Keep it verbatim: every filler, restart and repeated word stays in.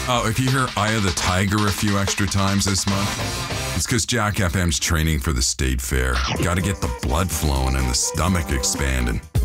Oh, if you hear Eye of the Tiger a few extra times this month, it's because Jack F M's training for the state fair. Got to get the blood flowing and the stomach expanding.